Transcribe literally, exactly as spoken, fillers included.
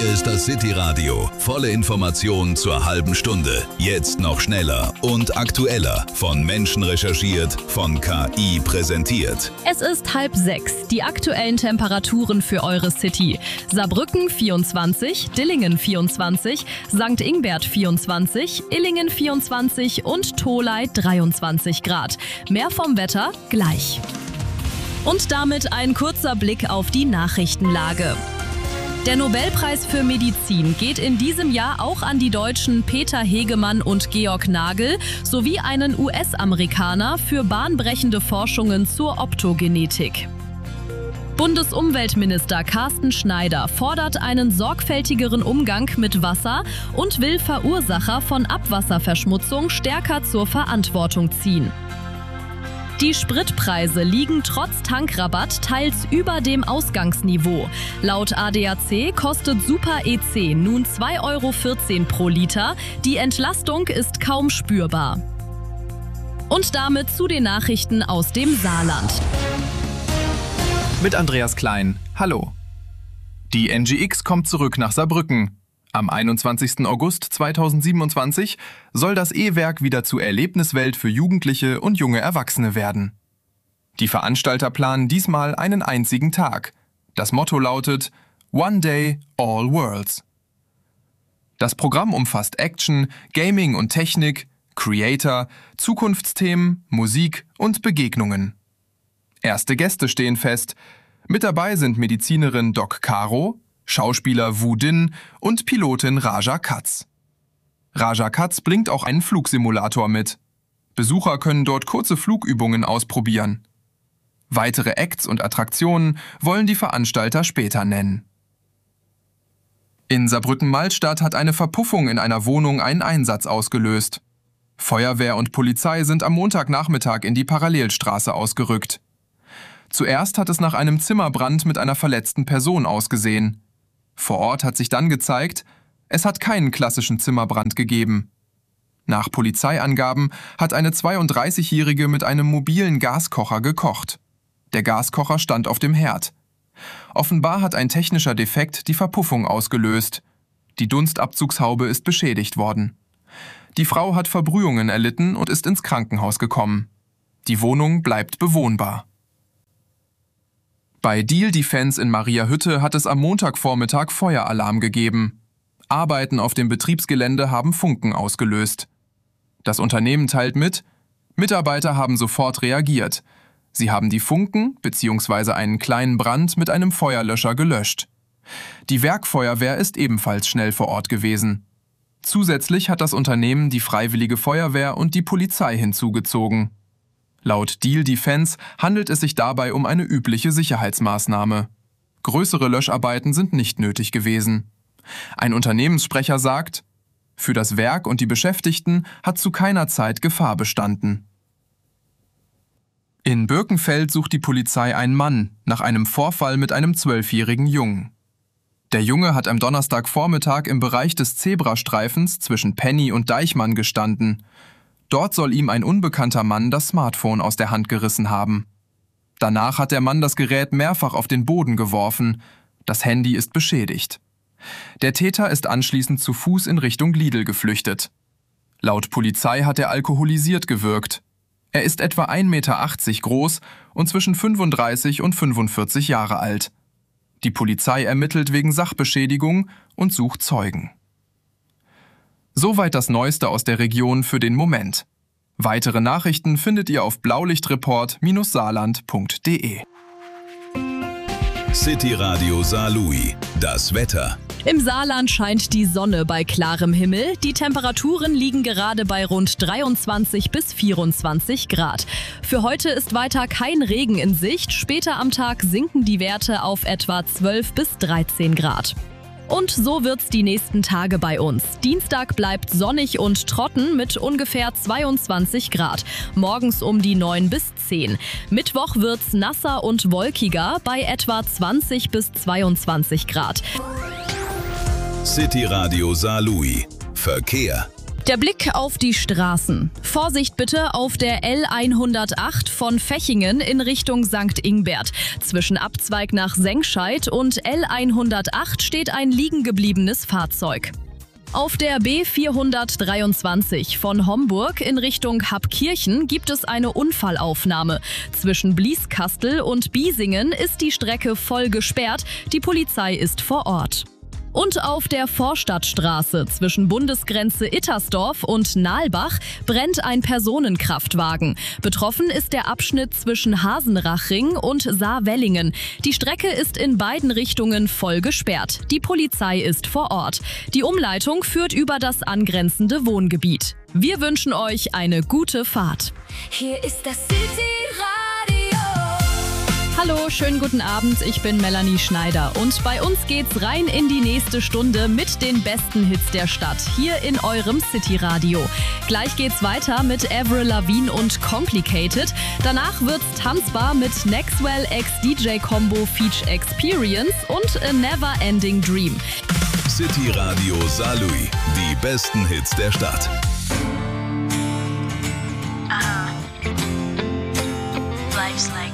ist das City Radio. Volle Informationen zur halben Stunde. Jetzt noch schneller und aktueller. Von Menschen recherchiert, von K I präsentiert. Es ist halb sechs. Die aktuellen Temperaturen für eure City. Saarbrücken vierundzwanzig, Dillingen vierundzwanzig, Sankt Ingbert vierundzwanzig, Illingen vierundzwanzig und Tholey dreiundzwanzig Grad. Mehr vom Wetter gleich. Und damit ein kurzer Blick auf die Nachrichtenlage. Der Nobelpreis für Medizin geht in diesem Jahr auch an die Deutschen Peter Hegemann und Georg Nagel sowie einen U S-Amerikaner für bahnbrechende Forschungen zur Optogenetik. Bundesumweltminister Carsten Schneider fordert einen sorgfältigeren Umgang mit Wasser und will Verursacher von Abwasserverschmutzung stärker zur Verantwortung ziehen. Die Spritpreise liegen trotz Tankrabatt teils über dem Ausgangsniveau. Laut A D A C kostet Super E C nun zwei Euro vierzehn pro Liter. Die Entlastung ist kaum spürbar. Und damit zu den Nachrichten aus dem Saarland. Mit Andreas Klein. Hallo. Die N G X kommt zurück nach Saarbrücken. Am einundzwanzigsten August zweitausendsiebenundzwanzig soll das E-Werk wieder zur Erlebniswelt für Jugendliche und junge Erwachsene werden. Die Veranstalter planen diesmal einen einzigen Tag. Das Motto lautet One Day, All Worlds. Das Programm umfasst Action, Gaming und Technik, Creator, Zukunftsthemen, Musik und Begegnungen. Erste Gäste stehen fest. Mit dabei sind Medizinerin Doc Caro, Schauspieler Wu Din und Pilotin Raja Katz. Raja Katz bringt auch einen Flugsimulator mit. Besucher können dort kurze Flugübungen ausprobieren. Weitere Acts und Attraktionen wollen die Veranstalter später nennen. In Saarbrücken-Malstadt hat eine Verpuffung in einer Wohnung einen Einsatz ausgelöst. Feuerwehr und Polizei sind am Montagnachmittag in die Parallelstraße ausgerückt. Zuerst hat es nach einem Zimmerbrand mit einer verletzten Person ausgesehen. Vor Ort hat sich dann gezeigt, es hat keinen klassischen Zimmerbrand gegeben. Nach Polizeiangaben hat eine zweiunddreißigjährige mit einem mobilen Gaskocher gekocht. Der Gaskocher stand auf dem Herd. Offenbar hat ein technischer Defekt die Verpuffung ausgelöst. Die Dunstabzugshaube ist beschädigt worden. Die Frau hat Verbrühungen erlitten und ist ins Krankenhaus gekommen. Die Wohnung bleibt bewohnbar. Bei Deal Defense in Mariahütte hat es am Montagvormittag Feueralarm gegeben. Arbeiten auf dem Betriebsgelände haben Funken ausgelöst. Das Unternehmen teilt mit, Mitarbeiter haben sofort reagiert. Sie haben die Funken bzw. einen kleinen Brand mit einem Feuerlöscher gelöscht. Die Werkfeuerwehr ist ebenfalls schnell vor Ort gewesen. Zusätzlich hat das Unternehmen die Freiwillige Feuerwehr und die Polizei hinzugezogen. Laut Deal Defense handelt es sich dabei um eine übliche Sicherheitsmaßnahme. Größere Löscharbeiten sind nicht nötig gewesen. Ein Unternehmenssprecher sagt, für das Werk und die Beschäftigten hat zu keiner Zeit Gefahr bestanden. In Birkenfeld sucht die Polizei einen Mann nach einem Vorfall mit einem zwölfjährigen Jungen. Der Junge hat am Donnerstagvormittag im Bereich des Zebrastreifens zwischen Penny und Deichmann gestanden. Dort soll ihm ein unbekannter Mann das Smartphone aus der Hand gerissen haben. Danach hat der Mann das Gerät mehrfach auf den Boden geworfen. Das Handy ist beschädigt. Der Täter ist anschließend zu Fuß in Richtung Lidl geflüchtet. Laut Polizei hat er alkoholisiert gewirkt. Er ist etwa ein Meter achtzig groß und zwischen fünfunddreißig und fünfundvierzig Jahre alt. Die Polizei ermittelt wegen Sachbeschädigung und sucht Zeugen. Soweit das Neueste aus der Region für den Moment. Weitere Nachrichten findet ihr auf blaulichtreport Bindestrich saarland Punkt de. City Radio Saarlouis. Das Wetter. Im Saarland scheint die Sonne bei klarem Himmel. Die Temperaturen liegen gerade bei rund dreiundzwanzig bis vierundzwanzig Grad. Für heute ist weiter kein Regen in Sicht. Später am Tag sinken die Werte auf etwa zwölf bis dreizehn Grad. Und so wird's die nächsten Tage bei uns. Dienstag bleibt sonnig und trocken mit ungefähr zweiundzwanzig Grad. Morgens um die neun bis zehn. Mittwoch wird's nasser und wolkiger bei etwa zwanzig bis zweiundzwanzig Grad. City Radio Saarlouis. Verkehr. Der Blick auf die Straßen. Vorsicht bitte auf der L hundertacht von Fechingen in Richtung Sankt Ingbert. Zwischen Abzweig nach Sengscheid und L hundertacht steht ein liegengebliebenes Fahrzeug. Auf der B vierhundertdreiundzwanzig von Homburg in Richtung Habkirchen gibt es eine Unfallaufnahme. Zwischen Blieskastel und Biesingen ist die Strecke voll gesperrt. Die Polizei ist vor Ort. Und auf der Vorstadtstraße zwischen Bundesgrenze Ittersdorf und Nalbach brennt ein Personenkraftwagen. Betroffen ist der Abschnitt zwischen Hasenrachring und Saarwellingen. Die Strecke ist in beiden Richtungen voll gesperrt. Die Polizei ist vor Ort. Die Umleitung führt über das angrenzende Wohngebiet. Wir wünschen euch eine gute Fahrt. Hier ist das City-Radio. Hallo, schönen guten Abend, ich bin Melanie Schneider und bei uns geht's rein in die nächste Stunde mit den besten Hits der Stadt, hier in eurem City-Radio. Gleich geht's weiter mit Avril Lavigne und Complicated. Danach wird's tanzbar mit Nexwell X D J Combo Feature Experience und A Never Ending Dream. City-Radio Saarlouis, die besten Hits der Stadt. Aha. Life's like